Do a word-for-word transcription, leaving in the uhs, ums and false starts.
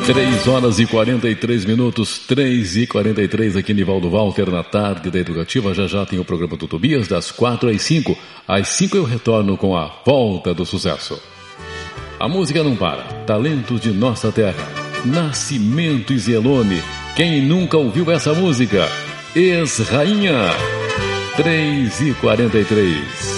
três horas e quarenta e três minutos, três e quarenta e três aqui Nivaldo Walter na tarde da Educativa. Já já tem o programa do Tobias das quatro às cinco. Às cinco eu retorno com a Volta do Sucesso. A música não para. Talentos de nossa terra. Nascimento e Zelone. Quem nunca ouviu essa música? Ex-rainha. três e quarenta e três.